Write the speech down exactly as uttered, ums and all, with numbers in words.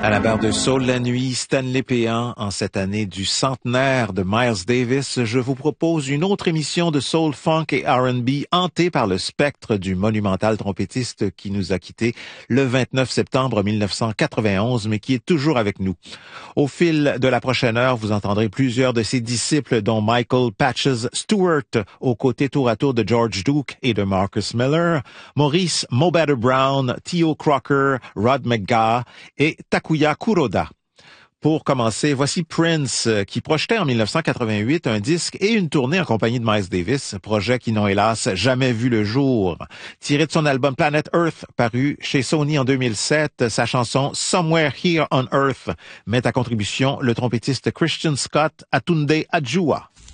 À la barre de Soul la nuit, Stanley Péan, en cette année du centenaire de Miles Davis, je vous propose une autre émission de Soul, Funk et R and B hantée par le spectre du monumental trompettiste qui nous a quittés le vingt-neuf septembre mille neuf cent quatre-vingt-onze, mais qui est toujours avec nous. Au fil de la prochaine heure, vous entendrez plusieurs de ses disciples, dont Michael Patches Stewart, aux côtés tour à tour de George Duke et de Marcus Miller, Maurice Mo Better Brown, Theo Crocker, Rod McGaugh et Takuya Kuroda. Pour commencer, voici Prince, qui projetait en mille neuf cent quatre-vingt-huit un disque et une tournée en compagnie de Miles Davis, projet qui n'ont hélas jamais vu le jour. Tiré de son album Planet Earth, paru chez Sony en deux mille sept, sa chanson Somewhere Here on Earth met à contribution le trompettiste Christian Scott Atunde Adjua.